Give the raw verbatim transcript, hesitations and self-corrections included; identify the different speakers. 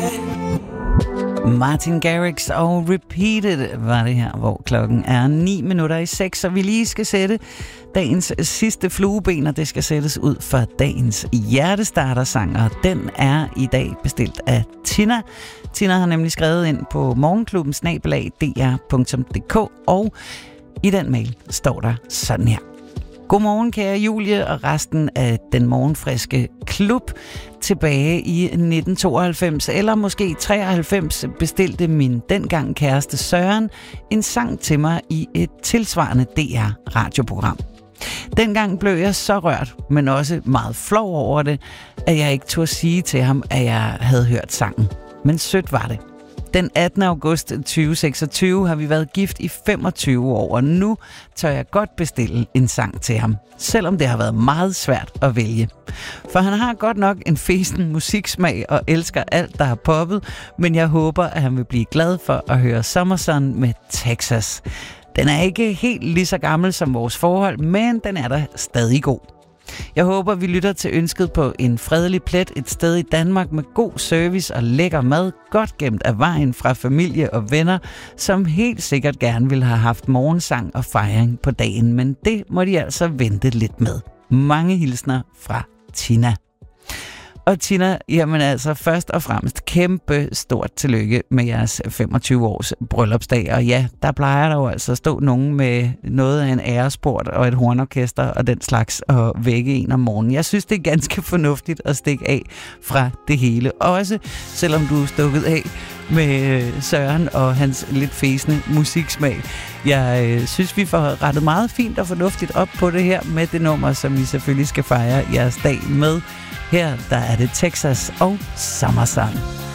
Speaker 1: Martin Garrix og Repeated var det her, hvor klokken er ni minutter i seks, og vi lige skal sætte dagens sidste flueben, og det skal sættes ud for dagens hjertestartersang, og den er i dag bestilt af Tina. Tina har nemlig skrevet ind på morgenklubben snabel-a d r punktum d k, og i den mail står der sådan her. Godmorgen, kære Julie og resten af den morgenfriske klub. Tilbage i nitten tooghalvfems eller måske treoghalvfems bestilte min dengang kæreste Søren en sang til mig i et tilsvarende D R-radioprogram. Dengang blev jeg så rørt, men også meget flov over det, at jeg ikke turde sige til ham, at jeg havde hørt sangen. Men sødt var det. Den attende august tyve seksogtyve har vi været gift i femogtyve år, og nu tør jeg godt bestille en sang til ham, selvom det har været meget svært at vælge. For han har godt nok en festen musiksmag og elsker alt, der har poppet, men jeg håber, at han vil blive glad for at høre Summer Sun med Texas. Den er ikke helt lige så gammel som vores forhold, men den er da stadig god. Jeg håber, vi lytter til ønsket på en fredelig plet et sted i Danmark med god service og lækker mad, godt gemt af vejen fra familie og venner, som helt sikkert gerne ville have haft morgensang og fejring på dagen, men det må de altså vente lidt med. Mange hilsner fra Tina. Og Tina, jamen altså først og fremmest kæmpe stort tillykke med jeres femogtyve års bryllupsdag. Og ja, der plejer der jo altså at stå nogen med noget af en æresport og et hornorkester og den slags og vække en om morgenen. Jeg synes, det er ganske fornuftigt at stikke af fra det hele. Også selvom du er stukket af med Søren og hans lidt fæsende musiksmag. Jeg øh, synes, vi får rettet meget fint og fornuftigt op på det her med det nummer, som vi selvfølgelig skal fejre jeres dag med. Her der er det Texas og Summer Sun.